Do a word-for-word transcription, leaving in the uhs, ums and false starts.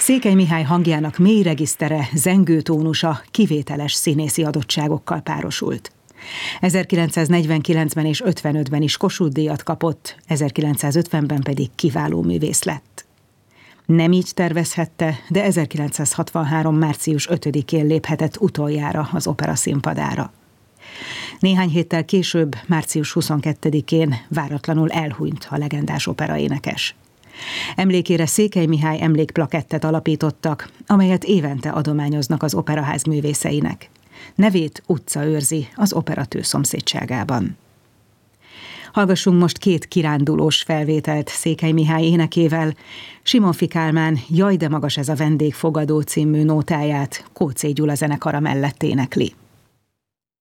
Székely Mihály hangjának mély regisztere, zengő tónusa kivételes színészi adottságokkal párosult. ezerkilencszáznegyvenkilencben és ötvenötben is Kossuth-díjat kapott, ezerkilencszázötvenben pedig kiváló művész lett. Nem így tervezhette, de ezerkilencszázhatvanhárom. március ötödikén léphetett utoljára az opera színpadára. Néhány héttel később, március huszonkettedikén váratlanul elhunyt a legendás operaénekes. Emlékére Székely Mihály emlékplakettet alapítottak, amelyet évente adományoznak az operaház művészeinek. Nevét utca őrzi az operatő szomszédságában. Hallgassunk most két kirándulós felvételt Székely Mihály énekével. Simonffy Kálmán Jaj, de magas ez a vendégfogadó című nótáját Kóczay Gyula zenekara mellett énekli.